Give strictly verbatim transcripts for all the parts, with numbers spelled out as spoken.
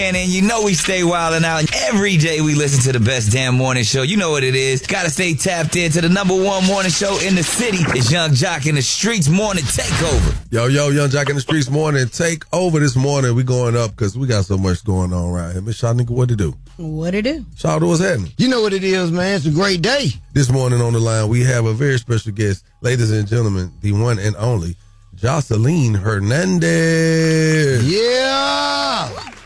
And then you know we stay wildin' out. Every day we listen to the best damn morning show. You know what it is. Gotta stay tapped into the number one morning show in the city. It's Young Jock in the Streets Morning Takeover. Yo, yo, Young Jock in the Streets Morning Takeover. This morning we going up because we got so much going on right here. Miss Shanika, what to do? What to do? Shawty, what's happening? You know what it is, man. It's a great day. This morning on the line, we have a very special guest. Ladies and gentlemen, the one and only Joseline Hernandez. Yeah.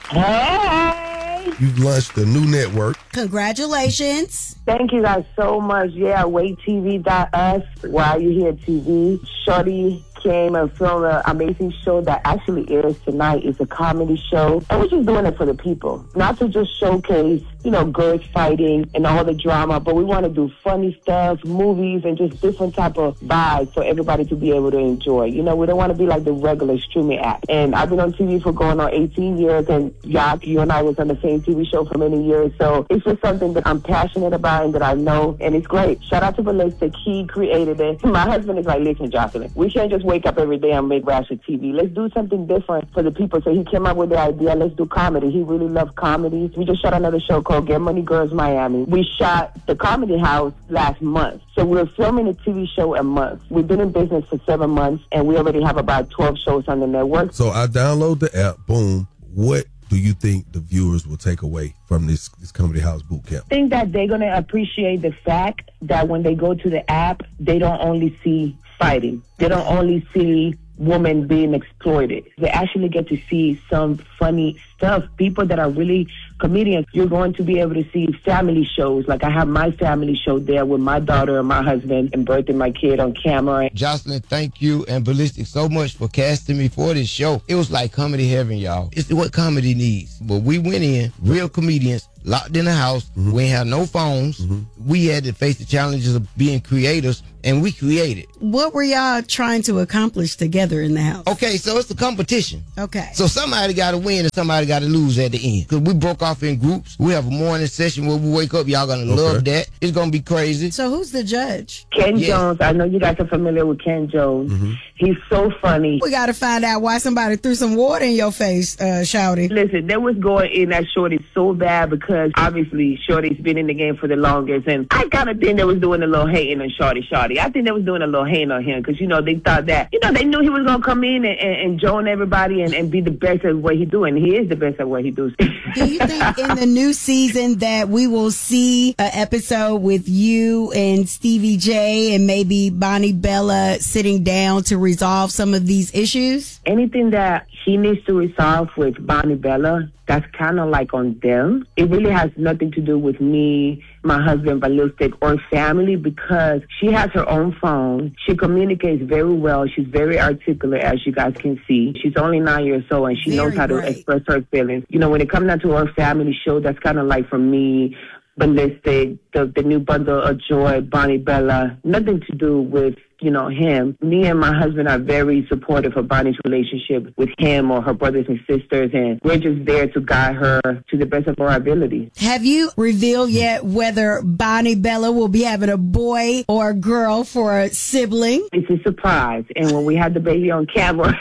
Hey. You've launched a new network. Congratulations. Thank you guys so much. Yeah, wait T V dot us. While you hear T V, Shorty came and filmed an amazing show that actually airs tonight. It's a comedy show. And we're just doing it for the people. Not to just showcase, you know, girls fighting and all the drama, but we want to do funny stuff, movies, and just different type of vibes for everybody to be able to enjoy. You know, we don't want to be like the regular streaming app. And I've been on T V for going on eighteen years, and Yak, you and I was on the same T V show for many years. So it's just something that I'm passionate about and that I know, and it's great. Shout out to Ballistic. He created it. My husband is like, listen, Jocelyn, we can't just wake up every day and make ratchet T V. Let's do something different for the people. So he came up with the idea, let's do comedy. He really loved comedy. We just shot another show called Get Money Girls Miami. We shot The Comedy House last month. So we're filming a T V show a month. We've been in business for seven months, and we already have about twelve shows on the network. So I download the app, boom. What do you think the viewers will take away from this, this Comedy House boot camp? I think that they're going to appreciate the fact that when they go to the app, they don't only see fighting. They don't only see women being exploited. They actually get to see some funny stuff. People that are really comedians. You're going to be able to see family shows. Like I have my family show there with my daughter and my husband and birthing my kid on camera. Jocelyn, thank you and Ballistic so much for casting me for this show. It was like comedy heaven, y'all. It's what comedy needs. But we went in, real comedians, locked in the house. Mm-hmm. We ain't had no phones. Mm-hmm. We had to face the challenges of being creators, and we created. What were y'all trying to accomplish together in the house? Okay, so it's a competition. Okay. So somebody got to win and somebody got to lose at the end. Because we broke off in groups. We have a morning session where we wake up. Y'all going to okay. love that. It's going to be crazy. So who's the judge? Ken yeah. Jones. I know you guys are familiar with Ken Jones. Mm-hmm. He's so funny. We got to find out why somebody threw some water in your face, uh, Shawty. Listen, they was going in at Shorty so bad because obviously Shorty's been in the game for the longest. And I kind of think they was doing a little hating on Shorty Shorty. I think they was doing a little hating on him because, you know, they thought that, you know, they knew he was going to come in and, and, and join everybody and, and be the best at what he doing. He is the best at what he does. Do you think in the new season that we will see an episode with you and Stevie J and maybe Bonnie Bella sitting down to resolve some of these issues? Anything that he needs to resolve with Bonnie Bella, that's kind of like on them. It really has nothing to do with me, my husband, Ballistic, or family, because she has her own phone. She communicates very well. She's very articulate, as you guys can see. She's only nine years old, and she very knows how to right. express her feelings. You know, when it comes down to our family show, that's kind of like for me, Ballistic, the, the new bundle of joy, Bonnie Bella, nothing to do with, you know, him. Me and my husband are very supportive of Bonnie's relationship with him or her brothers and sisters, and we're just there to guide her to the best of our ability. Have you revealed yet whether Bonnie Bella will be having a boy or a girl for a sibling? It's a surprise. And when we had the baby on camera,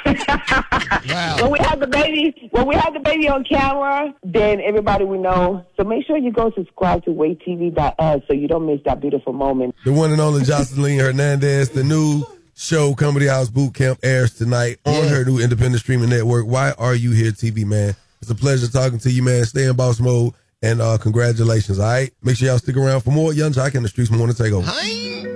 wow. when we had the baby, when we had the baby on camera, then everybody will know. So make sure you go subscribe to wait T V dot us so you don't miss that beautiful moment. The one and only Joseline Hernandez, the new show Comedy House Boot Camp airs tonight on yeah. her new independent streaming network. Why Are You Here T V, man? It's a pleasure talking to you, man. Stay in boss mode, and uh, congratulations, all right? Make sure y'all stick around for more Young Jock in the Streets Morning Takeover. Hi.